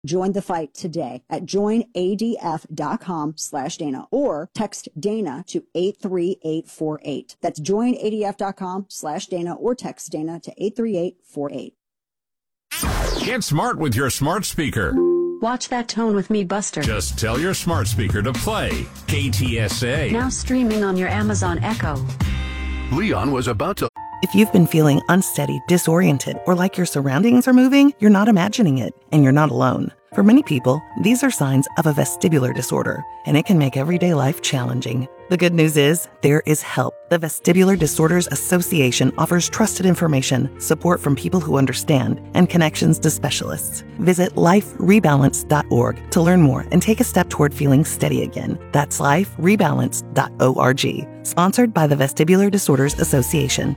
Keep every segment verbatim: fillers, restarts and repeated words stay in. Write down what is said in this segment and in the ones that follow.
Join the fight today at join A D F dot com slash Dana or text Dana to eight three eight four eight. That's join A D F dot com slash Dana or text Dana to eight three eight four eight. Get smart with your smart speaker. Watch That Tone with me, Buster. Just tell your smart speaker to play K T S A. Now streaming on your Amazon Echo. Leon was about to... If you've been feeling unsteady, disoriented, or like your surroundings are moving, you're not imagining it, and you're not alone. For many people, these are signs of a vestibular disorder, and it can make everyday life challenging. The good news is, there is help. The Vestibular Disorders Association offers trusted information, support from people who understand, and connections to specialists. Visit life rebalance dot org to learn more and take a step toward feeling steady again. That's life rebalance dot org. Sponsored by the Vestibular Disorders Association.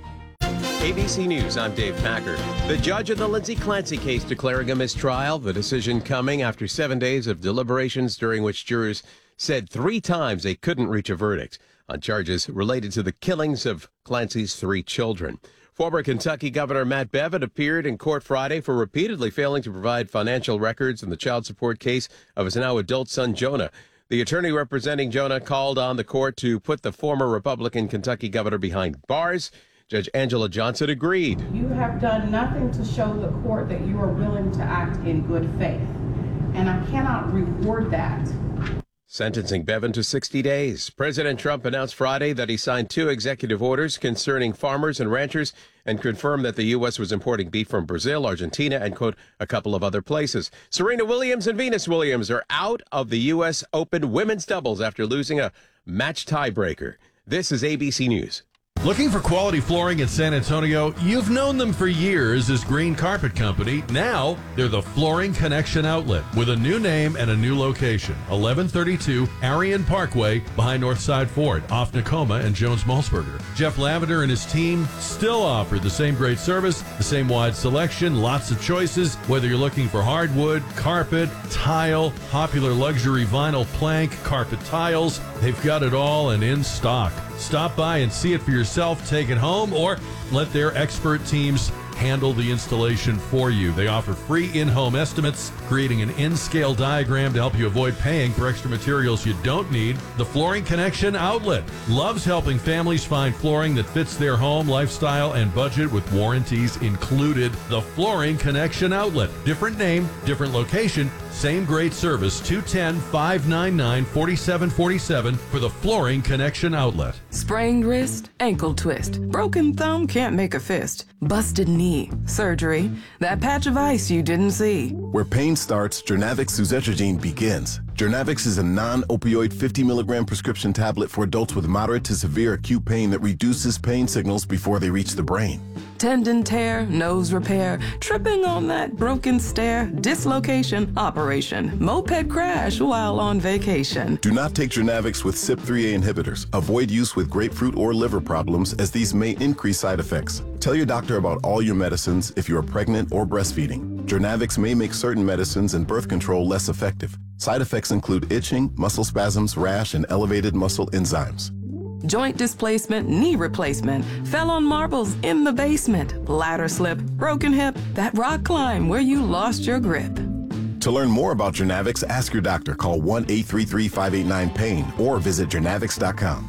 A B C News, I'm Dave Packer. The judge in the Lindsay Clancy case declaring a mistrial, the decision coming after seven days of deliberations during which jurors said three times they couldn't reach a verdict on charges related to the killings of Clancy's three children. Former Kentucky Governor Matt Bevin appeared in court Friday for repeatedly failing to provide financial records in the child support case of his now adult son, Jonah. The attorney representing Jonah called on the court to put the former Republican Kentucky governor behind bars. Judge Angela Johnson agreed. You have done nothing to show the court that you are willing to act in good faith, and I cannot reward that. Sentencing Bevin to sixty days. President Trump announced Friday that he signed two executive orders concerning farmers and ranchers and confirmed that the U S was importing beef from Brazil, Argentina, and, quote, a couple of other places. Serena Williams and Venus Williams are out of the U S Open women's doubles after losing a match tiebreaker. This is A B C News. Looking for quality flooring in San Antonio? You've known them for years as Green Carpet Company. Now, they're the Flooring Connection Outlet with a new name and a new location. eleven thirty-two Arion Parkway behind Northside Ford, off Nakoma and Jones-Malsberger. Jeff Lavender and his team still offer the same great service, the same wide selection, lots of choices, whether you're looking for hardwood, carpet, tile, popular luxury vinyl plank, carpet tiles. They've got it all and in stock. Stop by and see it for yourself, take it home, or let their expert teams handle the installation for you. They offer free in-home estimates, creating an in-scale diagram to help you avoid paying for extra materials you don't need. The Flooring Connection Outlet loves helping families find flooring that fits their home, lifestyle, and budget with warranties included. The Flooring Connection Outlet. Different name, different location, same great service. two one zero, five nine nine, four seven four seven for the Flooring Connection Outlet. Sprained wrist, ankle twist, broken thumb, can't make a fist, busted knee, surgery, that patch of ice you didn't see. Where pain starts, Jernavix suzetrigine begins. Jernavix is a non-opioid fifty milligram prescription tablet for adults with moderate to severe acute pain that reduces pain signals before they reach the brain. Tendon tear, nose repair, tripping on that broken stair, dislocation, operation, moped crash while on vacation. Do not take Jernavix with C Y P three A inhibitors. Avoid use with grapefruit or liver problems, as these may increase side effects. Tell your doctor about all your medicines if you are pregnant or breastfeeding. Jernavix may make certain medicines and birth control less effective. Side effects include itching, muscle spasms, rash, and elevated muscle enzymes. Joint displacement, knee replacement, fell on marbles in the basement, ladder slip, broken hip, that rock climb where you lost your grip. To learn more about Jernavix, ask your doctor. Call one eight three three, five eight nine, pain or visit jernavix dot com.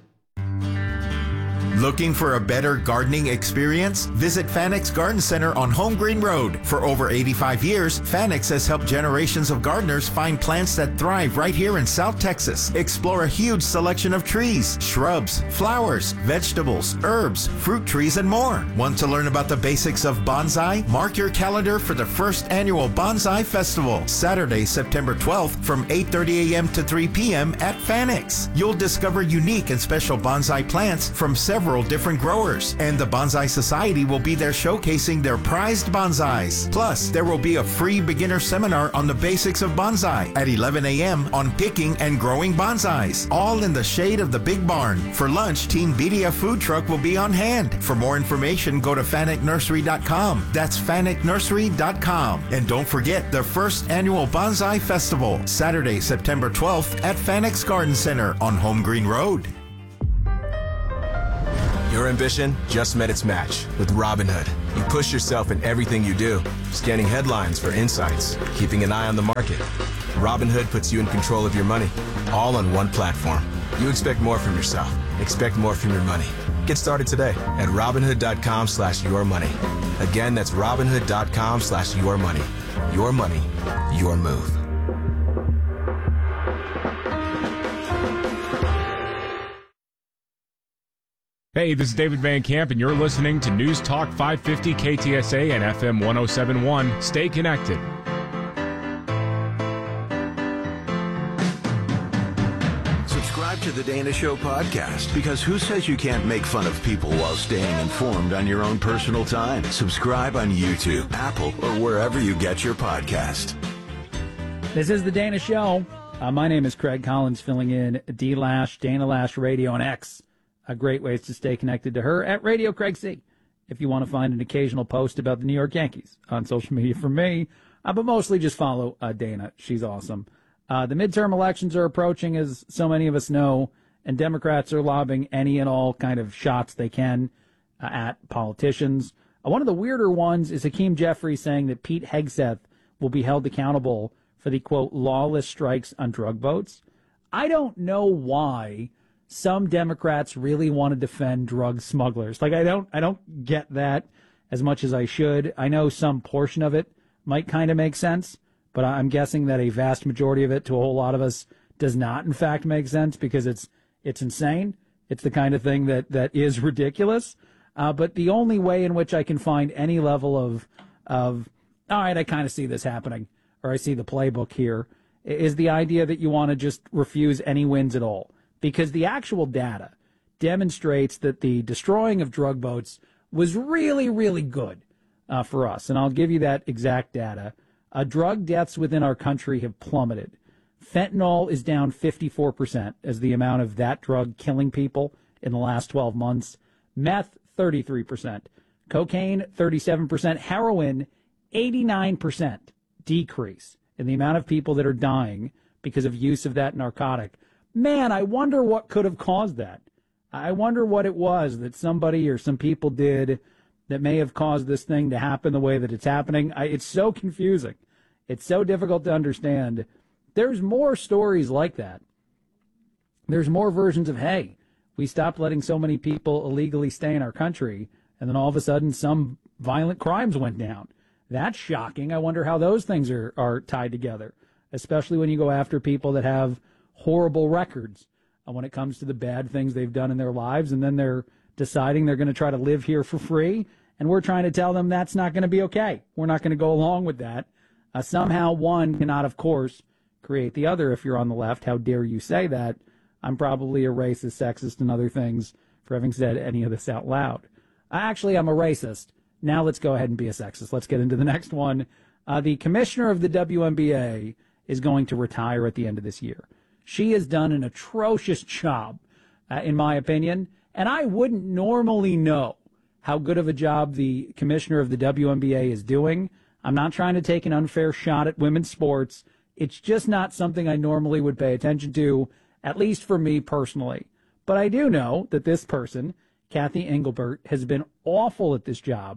Looking for a better gardening experience? Visit Fanex Garden Center on Home Green Road. For over eighty-five years, Fanex has helped generations of gardeners find plants that thrive right here in South Texas. Explore a huge selection of trees, shrubs, flowers, vegetables, herbs, fruit trees, and more. Want to learn about the basics of bonsai? Mark your calendar for the first annual Bonsai Festival, Saturday, September twelfth from eight thirty a m to three p m at Fanex. You'll discover unique and special bonsai plants from several different growers, and the Bonsai Society will be there showcasing their prized bonsais. Plus, there will be a free beginner seminar on the basics of bonsai at eleven a m on picking and growing bonsais, all in the shade of the Big Barn. For lunch, Team B D F food truck will be on hand. For more information, go to fanek nursery dot com. That's fanek nursery dot com. And don't forget the first annual Bonsai Festival, Saturday, September twelfth at Fanex Garden Center on Home Green Road. Your ambition just met its match with Robinhood. You push yourself in everything you do, scanning headlines for insights, keeping an eye on the market. Robinhood puts you in control of your money, all on one platform. You expect more from yourself. Expect more from your money. Get started today at Robinhood.com slash your money. Again, that's Robinhood.com slash your money. Your money, your move. Hey, this is David Van Camp, and you're listening to News Talk five fifty K T S A and F M one oh seven point one. Stay connected. Subscribe to the Dana Show podcast, because who says you can't make fun of people while staying informed on your own personal time? Subscribe on YouTube, Apple, or wherever you get your podcast. This is the Dana Show. Uh, my name is Craig Collins, filling in D Lash, Dana Lash Radio, and X. Uh, great ways to stay connected to her at Radio Craig C. If you want to find an occasional post about the New York Yankees on social media from me, uh, but mostly just follow uh, Dana. She's awesome. Uh, the midterm elections are approaching, as so many of us know, and Democrats are lobbing any and all kind of shots they can uh, at politicians. Uh, one of the weirder ones is Hakeem Jeffries saying that Pete Hegseth will be held accountable for the, quote, lawless strikes on drug boats. I don't know why some Democrats really want to defend drug smugglers. Like, I don't, I don't get that as much as I should. I know some portion of it might kind of make sense, but I'm guessing that a vast majority of it to a whole lot of us does not, in fact, make sense, because it's, it's insane. It's the kind of thing that, that is ridiculous. Uh, but the only way in which I can find any level of, of, all right, I kind of see this happening, or I see the playbook here, is the idea that you want to just refuse any wins at all. Because the actual data demonstrates that the destroying of drug boats was really, really good uh, for us. And I'll give you that exact data. Uh, drug deaths within our country have plummeted. Fentanyl is down fifty-four percent as the amount of that drug killing people in the last twelve months. Meth, thirty-three percent. Cocaine, thirty-seven percent. Heroin, eighty-nine percent decrease in the amount of people that are dying because of use of that narcotic. Man, I wonder what could have caused that. I wonder what it was that somebody or some people did that may have caused this thing to happen the way that it's happening. I, it's so confusing. It's so difficult to understand. There's more stories like that. There's more versions of, hey, we stopped letting so many people illegally stay in our country, and then all of a sudden some violent crimes went down. That's shocking. I wonder how those things are, are tied together, especially when you go after people that have horrible records uh, when it comes to the bad things they've done in their lives, and then they're deciding they're going to try to live here for free, and we're trying to tell them that's not going to be okay. We're not going to go along with that. Uh, somehow one cannot, of course, create the other. If you're on the left, how dare you say that? I'm probably a racist, sexist, and other things for having said any of this out loud. Actually, I'm a racist. Now let's go ahead and be a sexist. Let's get into the next one. Uh, the commissioner of the W N B A is going to retire at the end of this year. She has done an atrocious job, uh, in my opinion, and I wouldn't normally know how good of a job the commissioner of the W N B A is doing. I'm not trying to take an unfair shot at women's sports. It's just not something I normally would pay attention to, at least for me personally. But I do know that this person, Kathy Engelbert, has been awful at this job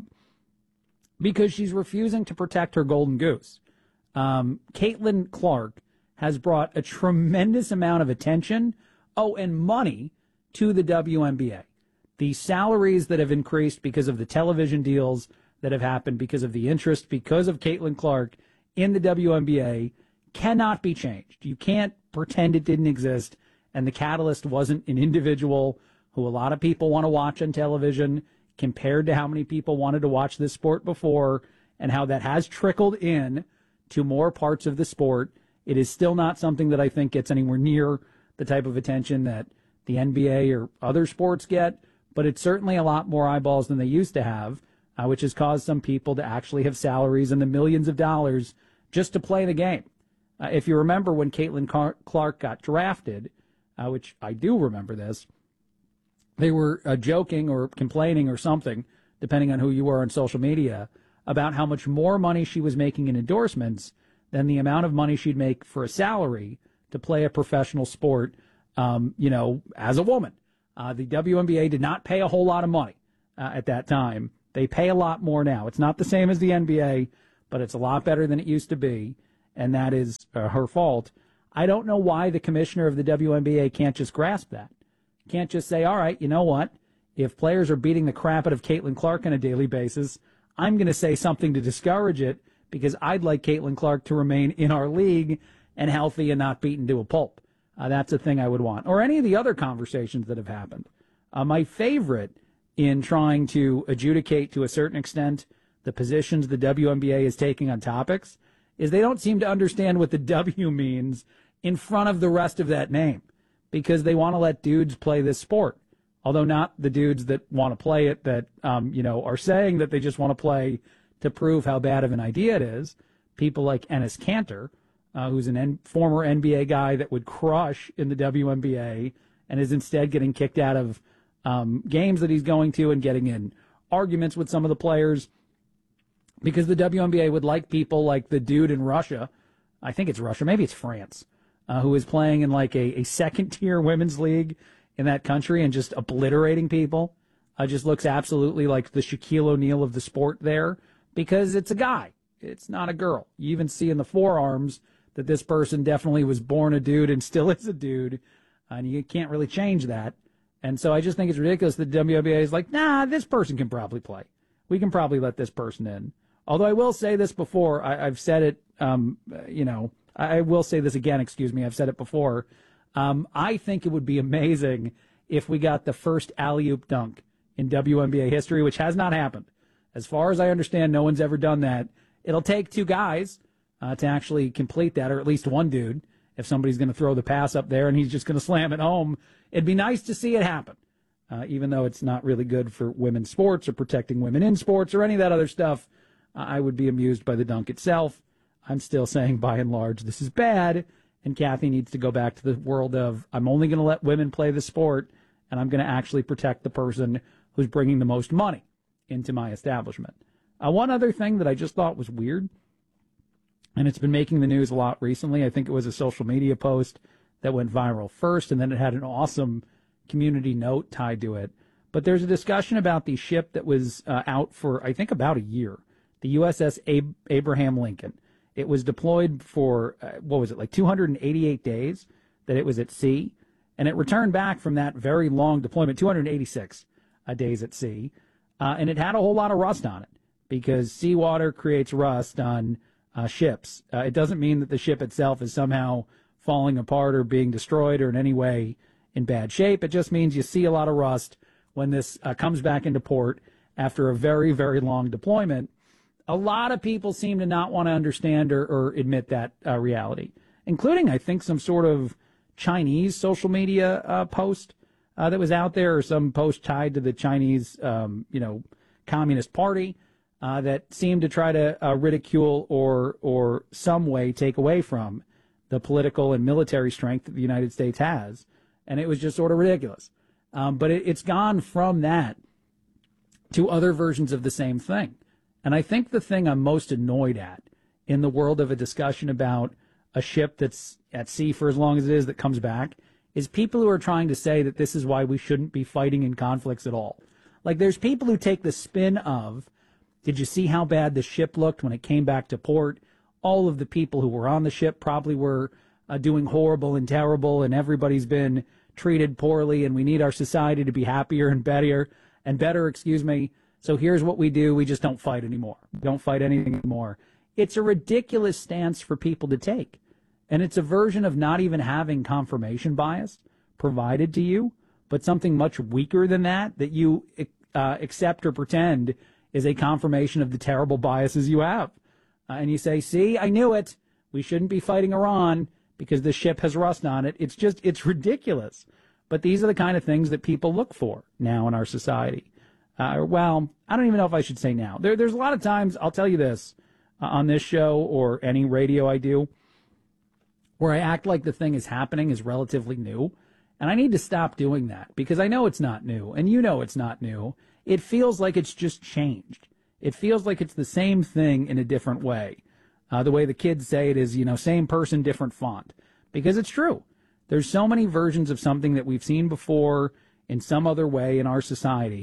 because she's refusing to protect her golden goose. Um, Caitlin Clark has brought a tremendous amount of attention, oh, and money to the W N B A. The salaries that have increased because of the television deals that have happened, because of the interest, because of Caitlin Clark in the W N B A cannot be changed. You can't pretend it didn't exist, and the catalyst wasn't an individual who a lot of people want to watch on television compared to how many people wanted to watch this sport before, and how that has trickled in to more parts of the sport. It is still not something that I think gets anywhere near the type of attention that the N B A or other sports get, but it's certainly a lot more eyeballs than they used to have, uh, which has caused some people to actually have salaries in the millions of dollars just to play the game. Uh, if you remember when Caitlin Car- Clark got drafted, uh, which I do remember this, they were uh, joking or complaining or something, depending on who you were on social media, about how much more money she was making in endorsements than the amount of money she'd make for a salary to play a professional sport, um, you know, as a woman. Uh, the W N B A did not pay a whole lot of money uh, at that time. They pay a lot more now. It's not the same as the N B A, but it's a lot better than it used to be, and that is uh, her fault. I don't know why the commissioner of the W N B A can't just grasp that. Can't just say, all right, you know what? If players are beating the crap out of Caitlin Clark on a daily basis, I'm going to say something to discourage it because I'd like Caitlin Clark to remain in our league and healthy and not beaten to a pulp. Uh, that's a thing I would want. Or any of the other conversations that have happened. Uh, my favorite in trying to adjudicate to a certain extent the positions the W N B A is taking on topics is they don't seem to understand what the W means in front of the rest of that name because they want to let dudes play this sport. Although not the dudes that want to play it that, um, you know, are saying that they just want to play to prove how bad of an idea it is. People like Enes Kanter, Uh, who's an N- former N B A guy that would crush in the W N B A and is instead getting kicked out of um, games that he's going to and getting in arguments with some of the players because the W N B A would like people like the dude in Russia, I think it's Russia, maybe it's France, uh, who is playing in like a, a second-tier women's league in that country and just obliterating people. Uh, just looks absolutely like the Shaquille O'Neal of the sport there because it's a guy. It's not a girl. You even see in the forearms that this person definitely was born a dude and still is a dude, and you can't really change that. And so I just think it's ridiculous that the W N B A is like, nah, this person can probably play. We can probably let this person in. Although I will say this before, I, I've said it, um, you know, I will say this again, excuse me, I've said it before. Um, I think it would be amazing if we got the first alley-oop dunk in W N B A history, which has not happened. As far as I understand, no one's ever done that. It'll take two guys uh, to actually complete that, or at least one dude, if somebody's going to throw the pass up there and he's just going to slam it home. It'd be nice to see it happen, uh, even though it's not really good for women's sports or protecting women in sports or any of that other stuff. Uh, I would be amused by the dunk itself. I'm still saying, by and large, this is bad, and Kathy needs to go back to the world of, I'm only going to let women play the sport, and I'm going to actually protect the person who's bringing the most money into my establishment. Uh, one other thing that I just thought was weird, and it's been making the news a lot recently, I think it was a social media post that went viral first, and then it had an awesome community note tied to it. But there's a discussion about the ship that was uh, out for, I think, about a year, the U S S Ab- Abraham Lincoln. It was deployed for, uh, what was it, like two hundred eighty-eight days that it was at sea, and it returned back from that very long deployment, two hundred eighty-six uh, days at sea, uh, and it had a whole lot of rust on it, because seawater creates rust on uh, ships. Uh, it doesn't mean that the ship itself is somehow falling apart or being destroyed or in any way in bad shape. It just means you see a lot of rust when this uh, comes back into port after a very, very long deployment. A lot of people seem to not want to understand or, or admit that uh, reality, including, I think, some sort of Chinese social media uh, post uh, that was out there, or some post tied to the Chinese, um, you know, Communist Party uh, that seemed to try to uh, ridicule or, or some way take away from the political and military strength that the United States has. And it was just sort of ridiculous. Um, but it, it's gone from that to other versions of the same thing. And I think the thing I'm most annoyed at in the world of a discussion about a ship that's at sea for as long as it is that comes back is people who are trying to say that this is why we shouldn't be fighting in conflicts at all. Like, there's people who take the spin of, did you see how bad the ship looked when it came back to port? All of the people who were on the ship probably were uh, doing horrible and terrible, and everybody's been treated poorly, and we need our society to be happier and better, and better, excuse me. So here's what we do. We just don't fight anymore. We don't fight anything anymore. It's a ridiculous stance for people to take. And it's a version of not even having confirmation bias provided to you, but something much weaker than that, that you uh, accept or pretend is a confirmation of the terrible biases you have. Uh, and you say, see, I knew it. We shouldn't be fighting Iran because the ship has rust on it. It's just, it's ridiculous. But these are the kind of things that people look for now in our society. Uh, well, I don't even know if I should say now. There, there's a lot of times, I'll tell you this, uh, on this show or any radio I do, where I act like the thing is happening is relatively new. And I need to stop doing that because I know it's not new, and you know it's not new. It feels like it's just changed. It feels like it's the same thing in a different way. Uh, the way the kids say it is, you know, same person, different font. Because it's true. There's so many versions of something that we've seen before in some other way in our society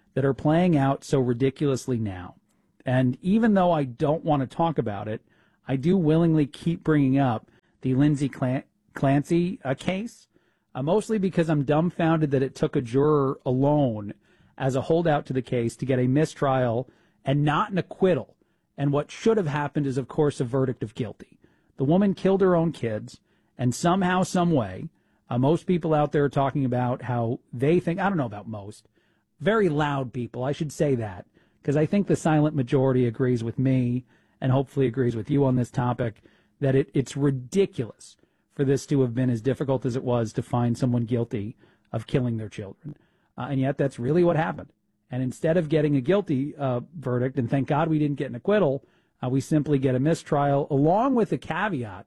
that are playing out so ridiculously now. And even though I don't want to talk about it, I do willingly keep bringing up the Lindsay Clan- Clancy uh, case, uh, mostly because I'm dumbfounded that it took a juror alone as a holdout to the case to get a mistrial and not an acquittal. And what should have happened is, of course, a verdict of guilty. The woman killed her own kids, and somehow, some way, uh, most people out there are talking about how they think, I don't know about most, very loud people, I should say that, because I think the silent majority agrees with me and hopefully agrees with you on this topic, that it, it's ridiculous for this to have been as difficult as it was to find someone guilty of killing their children. Uh, and yet that's really what happened. And instead of getting a guilty uh, verdict, and thank God we didn't get an acquittal, uh, we simply get a mistrial, along with a caveat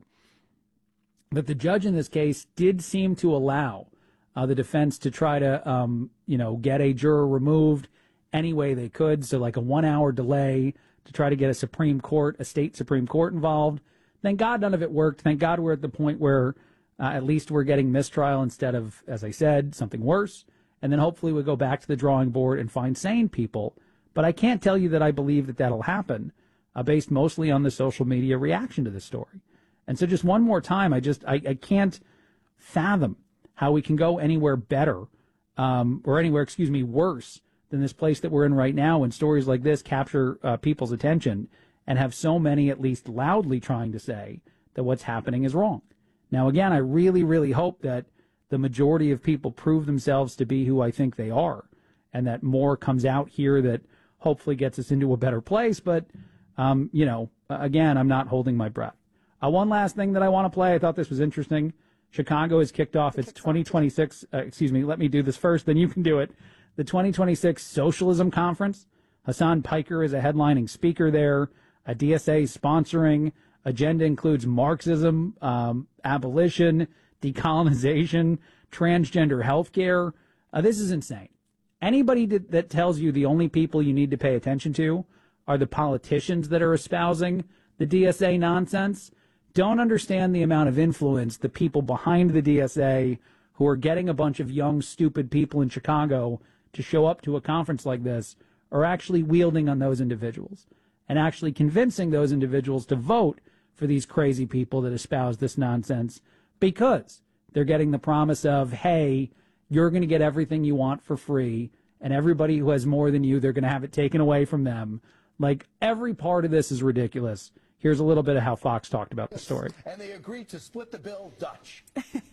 that the judge in this case did seem to allow uh, the defense to try to, um, you know, get a juror removed any way they could. So like a one-hour delay to try to get a Supreme Court, a state Supreme Court involved. Thank God none of it worked. Thank God we're at the point where uh, at least we're getting mistrial instead of, as I said, something worse. And then hopefully we'll go back to the drawing board and find sane people. But I can't tell you that I believe that that'll happen, uh, based mostly on the social media reaction to this story. And so just one more time, I just, I, I can't fathom how we can go anywhere better, um, or anywhere, excuse me, worse than this place that we're in right now when stories like this capture uh, people's attention and have so many at least loudly trying to say that what's happening is wrong. Now, again, I really, really hope that the majority of people prove themselves to be who I think they are, and that more comes out here that hopefully gets us into a better place. But, um, you know, again, I'm not holding my breath. Uh, one last thing that I want to play. I thought this was interesting. Chicago has kicked off its twenty twenty-six, uh, excuse me, let me do this first, then you can do it. The twenty twenty-six Socialism Conference. Hasan Piker is a headlining speaker there. A D S A sponsoring. Agenda includes Marxism, um, abolition, decolonization, transgender health care. Uh, this is insane. Anybody that, that tells you the only people you need to pay attention to are the politicians that are espousing the D S A nonsense don't understand the amount of influence the people behind the D S A, who are getting a bunch of young, stupid people in Chicago to show up to a conference like this, are actually wielding on those individuals and actually convincing those individuals to vote for these crazy people that espouse this nonsense, because they're getting the promise of, hey, you're going to get everything you want for free, and everybody who has more than you, they're going to have it taken away from them. Like, every part of this is ridiculous. Here's a little bit of how Fox talked about the story. And they agreed to split the bill Dutch.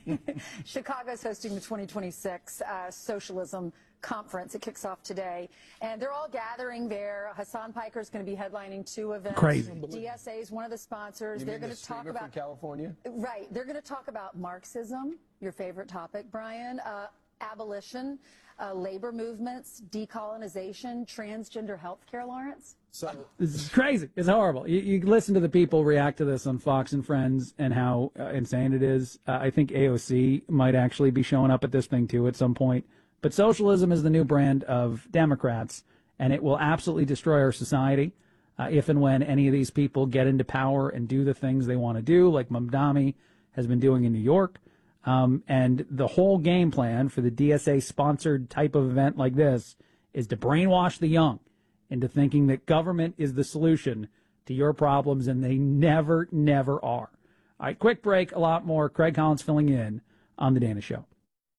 Chicago's hosting the twenty twenty-six uh, Socialism Conference. It kicks off today, and they're all gathering there. Hasan Piker is going to be headlining two events. Crazy. D S A is one of the sponsors. You they're mean going the to talk streamer about from California. Right. They're going to talk about Marxism, your favorite topic, Brian. Uh, abolition, uh, labor movements, decolonization, transgender health care, Lawrence. So this is crazy. It's horrible. You, you listen to the people react to this on Fox and Friends and how uh, insane it is. Uh, I think A O C might actually be showing up at this thing too at some point. But socialism is the new brand of Democrats, and it will absolutely destroy our society uh, if and when any of these people get into power and do the things they want to do, like Mamdani has been doing in New York. Um, and the whole game plan for the D S A-sponsored type of event like this is to brainwash the young into thinking that government is the solution to your problems, and they never, never are. All right, quick break, a lot more. Craig Collins filling in on The Dana Show.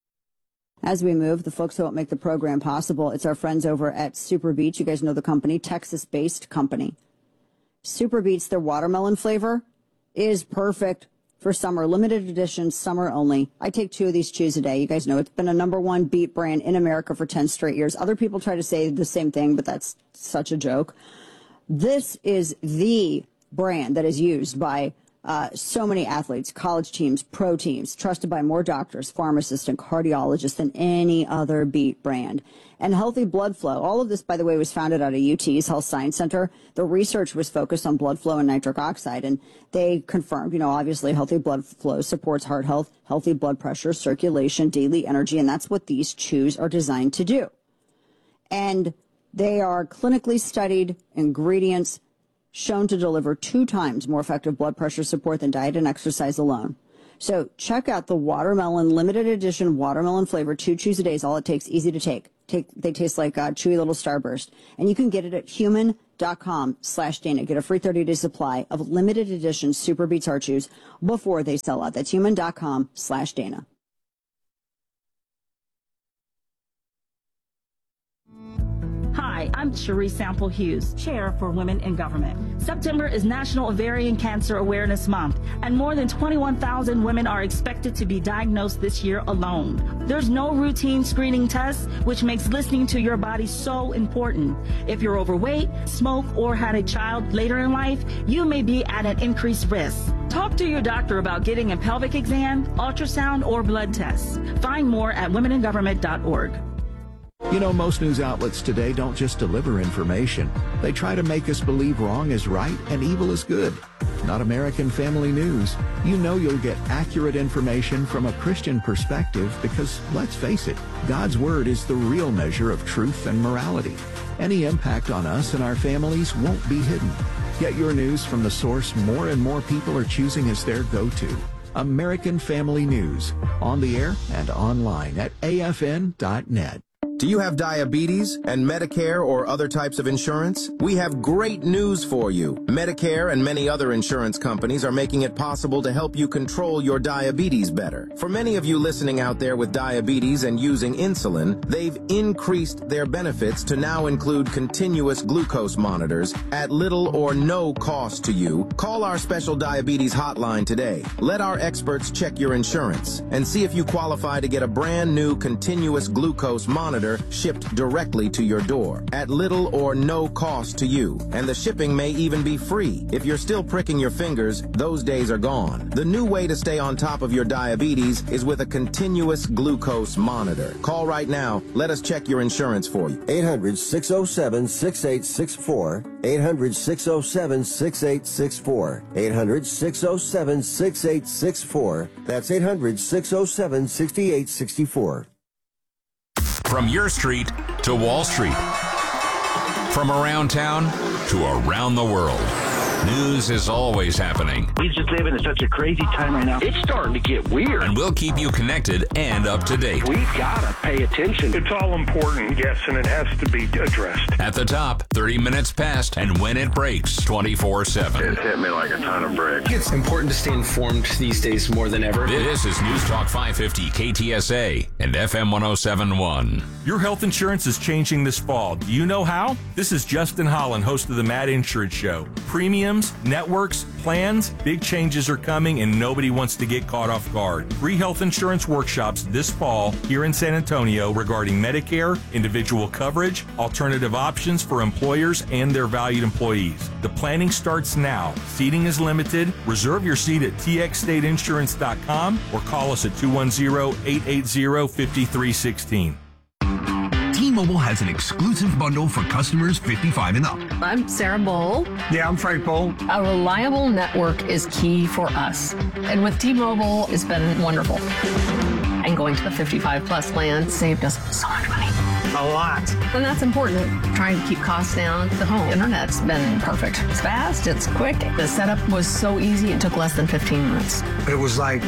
As we move, the folks who help make the program possible, it's our friends over at Super Beets. You guys know the company, Texas-based company. Super Beets, their watermelon flavor is perfect for summer, limited edition, summer only. I take two of these chews a day. You guys know it's been a number one beet brand in America for ten straight years. Other people try to say the same thing, but that's such a joke. This is the brand that is used by uh, so many athletes, college teams, pro teams, trusted by more doctors, pharmacists, and cardiologists than any other beet brand. And healthy blood flow. All of this, by the way, was founded out of U T's Health Science Center. The research was focused on blood flow and nitric oxide, and they confirmed, you know, obviously healthy blood flow supports heart health, healthy blood pressure, circulation, daily energy, and that's what these chews are designed to do. And they are clinically studied ingredients shown to deliver two times more effective blood pressure support than diet and exercise alone. So check out the watermelon limited edition watermelon flavor. Two chews a day is all it takes. Easy to take. Take, they taste like uh, chewy little Starburst. And you can get it at human.com slash Dana. Get a free thirty-day supply of limited edition Super Beets Heart Chews before they sell out. That's human.com slash Dana. Hi, I'm Cherie Sample Hughes, Chair for Women in Government. September is National Ovarian Cancer Awareness Month, and more than twenty-one thousand women are expected to be diagnosed this year alone. There's no routine screening tests, which makes listening to your body so important. If you're overweight, smoke, or had a child later in life, you may be at an increased risk. Talk to your doctor about getting a pelvic exam, ultrasound, or blood tests. Find more at women in government dot org. You know, most news outlets today don't just deliver information. They try to make us believe wrong is right and evil is good. Not American Family News. You know you'll get accurate information from a Christian perspective because, let's face it, God's Word is the real measure of truth and morality. Any impact on us and our families won't be hidden. Get your news from the source more and more people are choosing as their go-to. American Family News. On the air and online at A F N dot net. Do you have diabetes and Medicare or other types of insurance? We have great news for you. Medicare and many other insurance companies are making it possible to help you control your diabetes better. For many of you listening out there with diabetes and using insulin, they've increased their benefits to now include continuous glucose monitors at little or no cost to you. Call our special diabetes hotline today. Let our experts check your insurance and see if you qualify to get a brand new continuous glucose monitor shipped directly to your door at little or no cost to you. And the shipping may even be free. If you're still pricking your fingers, those days are gone. The new way to stay on top of your diabetes is with a continuous glucose monitor. Call right now. Let us check your insurance for you. eight hundred, six oh seven, six eight six four. eight hundred, six oh seven, six eight six four. eight hundred, six oh seven, six eight six four. That's eight hundred, six oh seven, six eight six four. From your street to Wall Street. From around town to around the world. News is always happening. We just live in such a crazy time right now. It's starting to get weird. And we'll keep you connected and up to date. We've got to pay attention. It's all important, yes, and it has to be addressed. At the top, thirty minutes past, and when it breaks, twenty-four seven. It hit me like a ton of bricks. It's important to stay informed these days more than ever. This is News Talk five fifty K T S A and F M one oh seven point one. Your health insurance is changing this fall. Do you know how? This is Justin Holland, host of the Mad Insurance Show. Premiums, networks, plans, big changes are coming and nobody wants to get caught off guard. Free health insurance workshops this fall here in San Antonio regarding Medicare, individual coverage, alternative options for employers and their valued employees. The planning starts now. Seating is limited. Reserve your seat at T X state insurance dot com or call us at two one zero, eight eight zero, five three one six. T-Mobile has an exclusive bundle for customers fifty-five and up. I'm Sarah Bowl. Yeah, I'm Frank Bowl. A reliable network is key for us. And with T-Mobile, it's been wonderful. And going to the fifty-five plus plan saved us so much money. A lot. And that's important. Trying to keep costs down. The home internet's been perfect. It's fast, it's quick. The setup was so easy, it took less than fifteen minutes. It was like,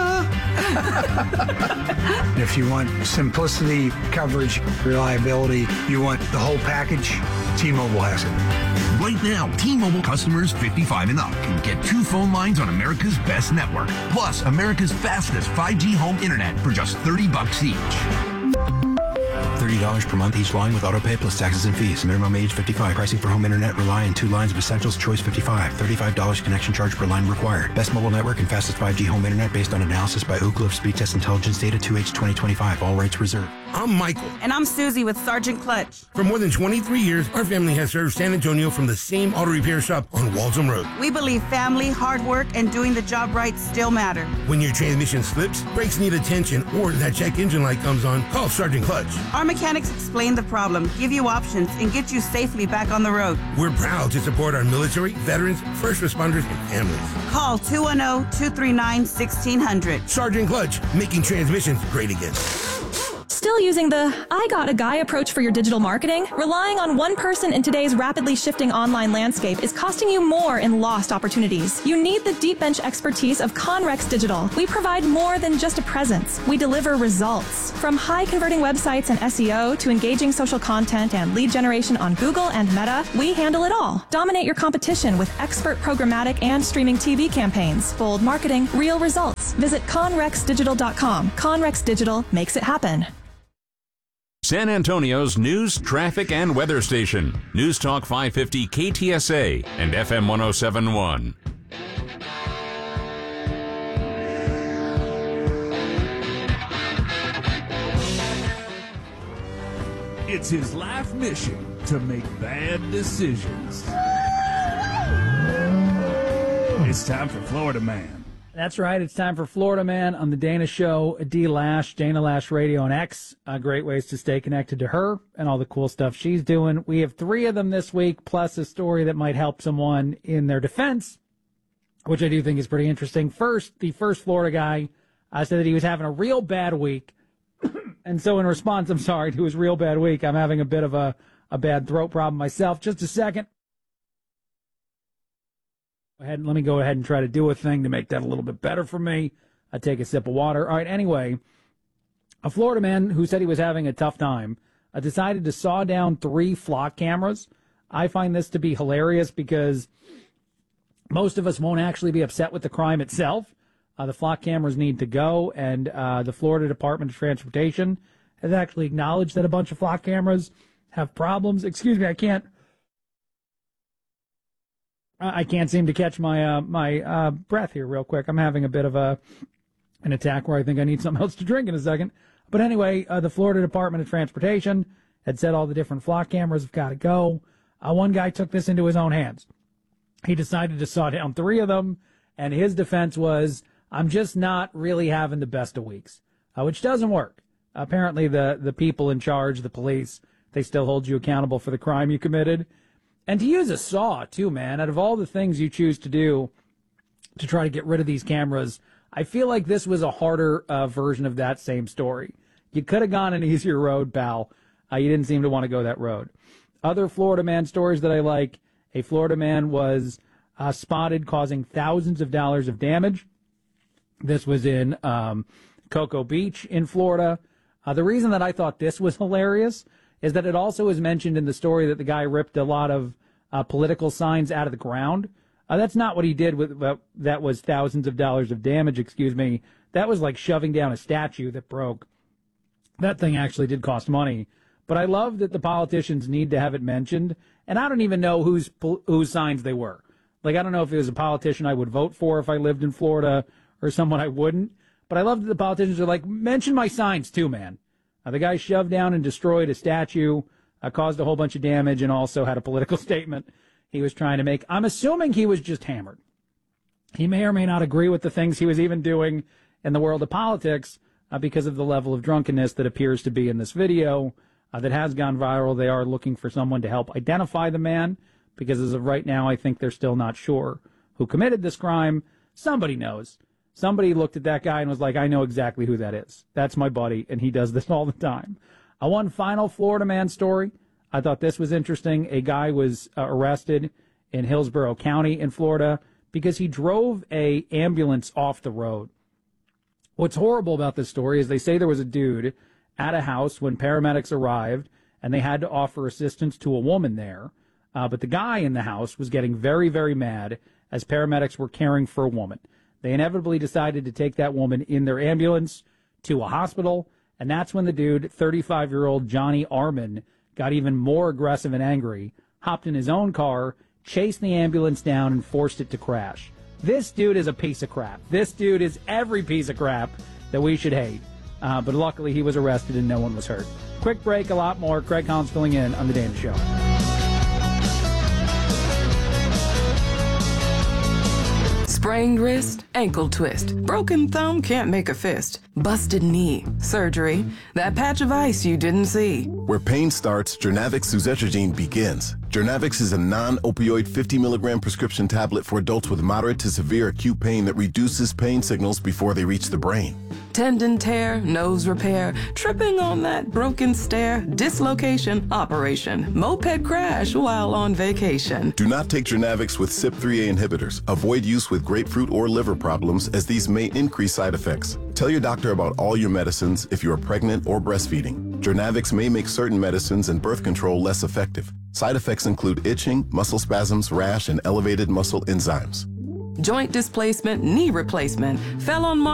if you want simplicity, coverage, reliability, you want the whole package, T-Mobile has it. Right now, T-Mobile customers fifty-five and up can get two phone lines on America's best network, plus America's fastest five G home internet for just thirty bucks each. thirty dollars per month each line with auto pay plus taxes and fees. Minimum age fifty-five. Pricing for home internet rely on two lines of Essentials Choice fifty-five. thirty-five dollars connection charge per line required. Best mobile network and fastest five G home internet based on analysis by Ookla of Speed Test Intelligence data two H twenty twenty-five. All rates reserved. I'm Michael. And I'm Susie with Sergeant Clutch. For more than twenty-three years, our family has served San Antonio from the same auto repair shop on Walsham Road. We believe family, hard work, and doing the job right still matter. When your transmission slips, brakes need attention, or that check engine light comes on, call Sergeant Clutch. Our mechanics explain the problem, give you options, and get you safely back on the road. We're proud to support our military, veterans, first responders, and families. Call two one zero, two three nine, one six zero zero. Sergeant Clutch, making transmissions great again. still using the I got a guy approach for your digital marketing, relying on one person in today's rapidly shifting online landscape is costing you more in lost opportunities. You need the deep bench expertise of Conrex Digital. We provide more than just a presence. We deliver results. From high converting websites and S E O to engaging social content and lead generation on Google and Meta, we handle it all. Dominate your competition with expert programmatic and streaming T V campaigns. Bold marketing, real results. Visit conrex digital dot com. Conrex Digital makes it happen. San Antonio's news, traffic, and weather station. News Talk five fifty K T S A and F M one oh seven point one. It's his life mission to make bad decisions. It's time for Florida Man. That's right. It's time for Florida Man on the Dana Show. D. Lash, Dana Lash Radio on X. Uh, great ways to stay connected to her and all the cool stuff she's doing. We have three of them this week, plus a story that might help someone in their defense, which I do think is pretty interesting. First, the first Florida guy uh, said that he was having a real bad week. And so in response, I'm sorry, to his real bad week, I'm having a bit of a, a bad throat problem myself. Just a second. Go ahead, let me go ahead and try to do a thing to make that a little bit better for me. I take a sip of water. All right, anyway, a Florida man who said he was having a tough time uh, decided to saw down three flock cameras. I find this to be hilarious because most of us won't actually be upset with the crime itself. Uh, the flock cameras need to go, and uh, the Florida Department of Transportation has actually acknowledged that a bunch of flock cameras have problems. Excuse me, I can't. I can't seem to catch my uh, my uh, breath here real quick. I'm having a bit of a an attack where I think I need something else to drink in a second. But anyway, uh, the Florida Department of Transportation had said all the different flock cameras have got to go. Uh, one guy took this into his own hands. He decided to saw down three of them, and his defense was, I'm just not really having the best of weeks, uh, which doesn't work. Apparently, the, the people in charge, the police, they still hold you accountable for the crime you committed. And to use a saw, too, man, out of all the things you choose to do to try to get rid of these cameras, I feel like this was a harder uh, version of that same story. You could have gone an easier road, pal. Uh, you didn't seem to want to go that road. Other Florida man stories that I like, a Florida man was uh, spotted causing thousands of dollars of damage. This was in um, Cocoa Beach in Florida. Uh, the reason that I thought this was hilarious is that it also is mentioned in the story that the guy ripped a lot of uh, political signs out of the ground. Uh, that's not what he did with uh, that was thousands of dollars of damage, excuse me. That was like shoving down a statue that broke. That thing actually did cost money. But I love that the politicians need to have it mentioned, and I don't even know whose whose signs they were. Like, I don't know if it was a politician I would vote for if I lived in Florida or someone I wouldn't. But I love that the politicians are like, mention my signs too, man. Uh, the guy shoved down and destroyed a statue, uh, caused a whole bunch of damage, and also had a political statement he was trying to make. I'm assuming he was just hammered. He may or may not agree with the things he was even doing in the world of politics uh, because of the level of drunkenness that appears to be in this video uh, that has gone viral. They are looking for someone to help identify the man because as of right now, I think they're still not sure who committed this crime. Somebody knows. Somebody looked at that guy and was like, I know exactly who that is. That's my buddy, and he does this all the time. Uh, one final Florida man story. I thought this was interesting. A guy was uh, arrested in Hillsborough County in Florida because he drove a ambulance off the road. What's horrible about this story is they say there was a dude at a house when paramedics arrived, and they had to offer assistance to a woman there. Uh, but the guy in the house was getting very, very mad as paramedics were caring for a woman. They inevitably decided to take that woman in their ambulance to a hospital, and that's when the dude, thirty-five-year-old Johnny Armin, got even more aggressive and angry, hopped in his own car, chased the ambulance down, and forced it to crash. This dude is a piece of crap. This dude is every piece of crap that we should hate. Uh, but luckily, he was arrested and no one was hurt. Quick break, a lot more. Craig Collins filling in on The Dana Show. Sprained wrist, ankle twist, broken thumb can't make a fist, busted knee, surgery, that patch of ice you didn't see. Where pain starts, Jernavix suzetrigine begins. Jernavix is a non-opioid fifty milligram prescription tablet for adults with moderate to severe acute pain that reduces pain signals before they reach the brain. Tendon tear, nose repair, tripping on that broken stair, dislocation, operation, moped crash while on vacation. Do not take Jernavix with C Y P three A inhibitors. Avoid use with grapefruit or liver problems, as these may increase side effects. Tell your doctor about all your medicines if you are pregnant or breastfeeding. Jernavix may make certain medicines and birth control less effective. Side effects include itching, muscle spasms, rash, and elevated muscle enzymes. Joint displacement, knee replacement, fell on